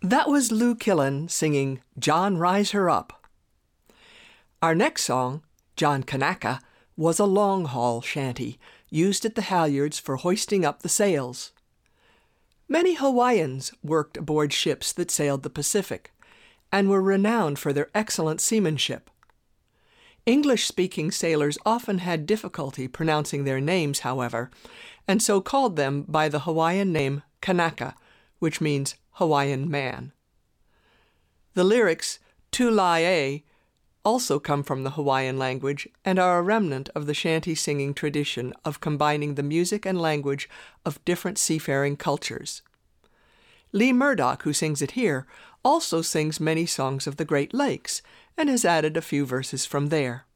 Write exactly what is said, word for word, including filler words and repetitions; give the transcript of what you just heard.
That was Lou Killen singing John Rise Her Up. Our next song, John Kanaka, was a long-haul shanty used at the halyards for hoisting up the sails. Many Hawaiians worked aboard ships that sailed the Pacific and were renowned for their excellent seamanship. English-speaking sailors often had difficulty pronouncing their names, however, and so called them by the Hawaiian name Kanaka, which means Hawaiian man. The lyrics Tulae also come from the Hawaiian language and are a remnant of the shanty singing tradition of combining the music and language of different seafaring cultures. Lee Murdoch, who sings it here, also sings many songs of the Great Lakes and has added a few verses from there.